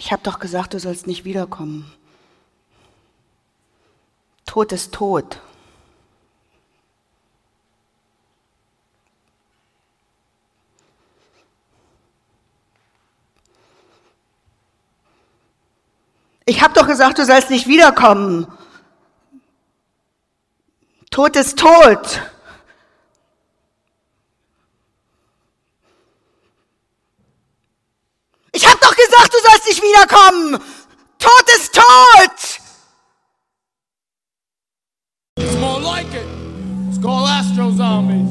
Ich habe doch gesagt, du sollst nicht wiederkommen. Tod ist tot. Ich habe doch gesagt, du sollst nicht wiederkommen. Tod ist tot. Ich habe doch gesagt, du sollst nicht wiederkommen. Tod ist tot.